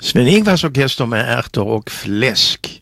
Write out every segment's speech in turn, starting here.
Sven-Ingvars orkester med ärtor och fläsk.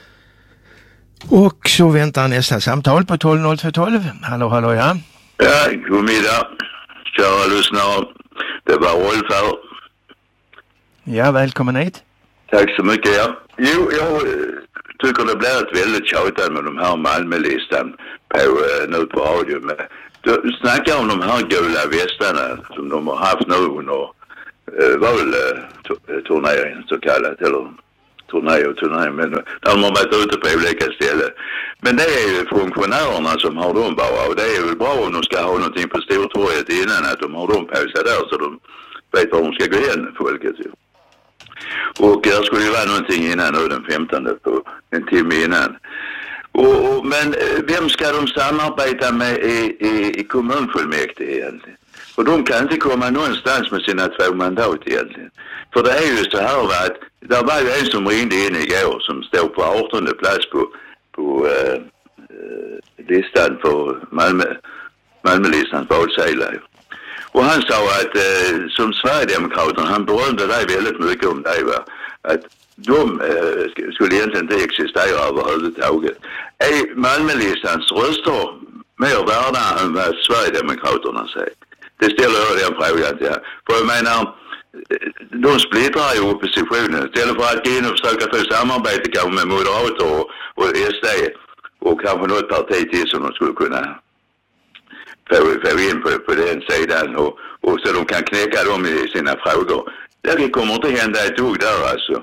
Och så väntar nästa samtal på 120212. Hallå, ja. Ja, god middag. Kära lyssnare. Det var Rolf här. Ja, välkommen hit. Tack så mycket, ja. Jo, jag tycker det blir ett väldigt tjatat med de här Malmölistan nu på radio. Du snackar om de här gula västarna som de har haft nu under valturneringen så kallat, eller turné, men de har varit ute på olika ställen. Men det är ju funktionärerna som har dem bara, och det är väl bra om de ska ha någonting på Stortorget innan att de har dem på sig där så de vet var de ska gå igen, folket ju. Och där skulle ju vara någonting innan nu den 15 på en timme innan. Men vem ska de samarbeta med i kommunfullmäktige egentligen? Och de kan inte komma någonstans med sina 2 mandat egentligen. För det är ju så här att det var ju en som ringde in igår som står på 18:e plats på listan för Malmölistans valsedlar. Och han sa att som Sverigedemokraterna, han berömde dig väldigt mycket om dig, va? Att de skulle egentligen inte existera överhuvudtaget. Är Malmölistans röster mer värda än vad Sverigedemokraterna säger? Det ställer jag den frågan till. För jag menar, de splittrar ju oppositionen. Istället för att gå in och försöka få samarbete kanske med Moderater och SD och kanske något parti till som de skulle kunna få in på den sidan och så de kan knäcka dem i sina frågor. Det kommer inte hända ett dugg där alltså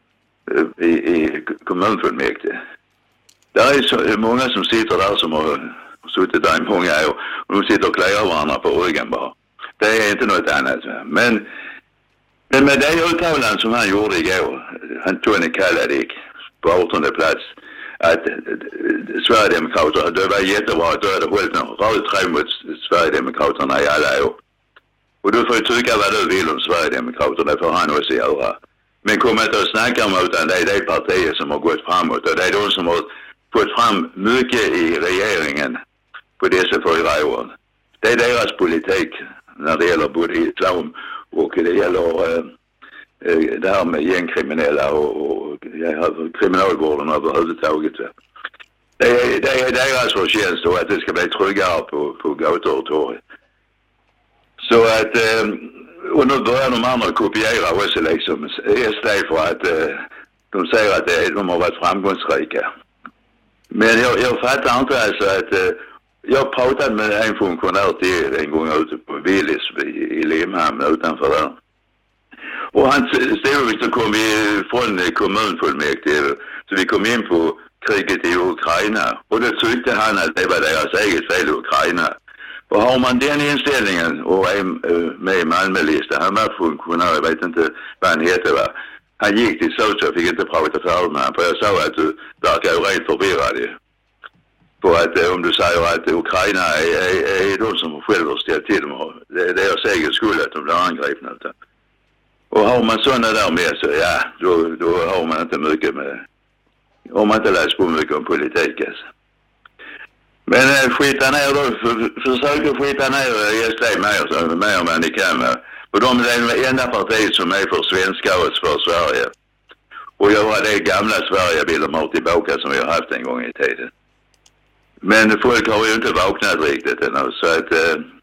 i kommunfullmäktige. Det är så många som sitter där som har suttit där i många år och de sitter och kliar varandra på ryggen bara. Det är inte något annat. Men med det uttalande som han gjorde igår, Tony Kalladik på 18:e plats, att Sverigedemokraterna, det var jättebra att du hade hållit en röd tråd mot Sverigedemokraterna i alla år. Och du får ju tycka vad du vill om Sverigedemokraterna, det får han också göra. Men kom inte att snacka om utan det är det partiet som har gått framåt och det är de som har fått fram mycket i regeringen på dessa 4 åren. Det är deras politik när det gäller både islam och det gäller det här med gängkriminella och kriminalvården överhuvudtaget. Det är deras förtjänst och att det ska bli tryggare på gator och torg. Så att, och nu börjar de andra kopiera också liksom SD för att de säger att de har varit framgångsrika. Men jag fattar inte alltså att jag pratade med en funktionär till en gång ute på Willys i Limhamn utanför där. Och han stod så kom vi från kommunfullmäktige så vi kom in på kriget i Ukraina och då tyckte han att det var deras eget fel i Ukraina. Och har man den inställningen och är med i Malmölistan, han var funktionär, jag vet inte vad han hette, va? Han gick till så jag fick inte prata färdigt med honom för jag sa att du verkar ju rent förvirrad. På att om du säger att Ukraina är de som själva ställt till dem, det är deras egen skuld att de blir angripna. Och har man sådana där med så ja, då har man inte mycket med, om man inte läst på mycket om politik alltså. Men skita ner då, försök skita ner SD mer än vad ni kan med. Och de är det enda partiet som är för svenska och för Sverige. Och göra det gamla Sverige vill de ha tillbaka som vi har haft en gång i tiden. Men folk har ju inte vaknat riktigt ännu så att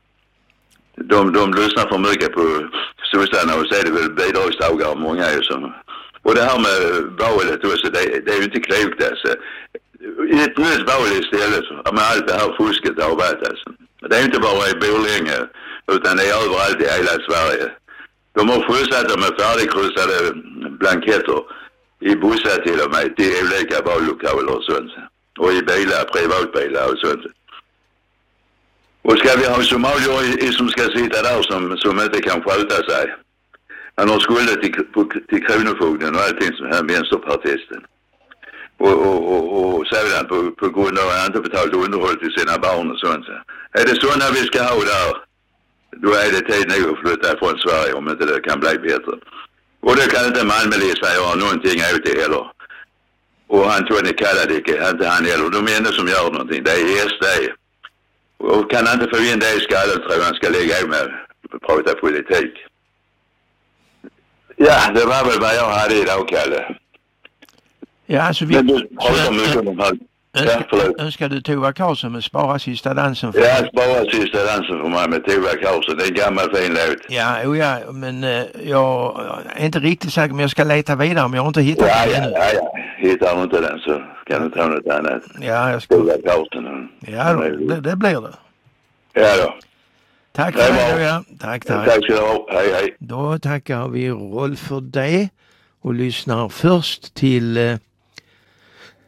de lyssnar för mycket på sossarna och så är det väl bidragstagare många ju som. Och det här med valet också, det är ju inte klokt alltså. I ett nytt val istället med allt det här fusket har varit alltså. Det är inte bara i Borlänge utan det är överallt i hela Sverige. De har skjutsat dem med färdigkryssade blanketter i bussar till och med till olika vallokaler och sånt. Och i bilar, privatbilar och sånt. Och ska vi ha somalier som ska sitta där som inte kan sköta sig. Han har skulder till kronofogden och allting som här vänsterpartisten. Och sedan på grund av att han inte betalt underhåll till sina barn och sånt. Är det sådana vi ska ha där, då är det tid nog att flytta från Sverige om inte det kan bli bättre. Och det kan inte Malmölistan göra någonting åt det heller. Och han Tony Kalladik, inte han heller. De enda som gör någonting, det är SD. Och kan han inte få in det i skallen tror jag han ska lägga med att prata politik. Ja, det var väl vad jag hade idag, Kalle. Ja, alltså Men du pratar mycket om de här. önskar du Tova Karlsson med Spara sista dansen för mig? Ja, Spara sista dansen för mig med Tova Karlsson. Det är en gammal fin låt. Ja, men jag är inte riktigt säker, men jag ska leta vidare om jag inte hittar den ännu. Ja. Hittar du inte den så kan du ta något annat. Ja, jag ska. Tova Karlsson. Ja, det blir det. Ja då. Tack för det då, ja. Tack. Tack ska du ha. Hej. Då tackar vi Rolf för det och lyssnar först till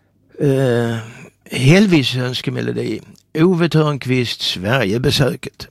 Helvis önskemelodi. Ove Törnqvist, Sverigebesöket.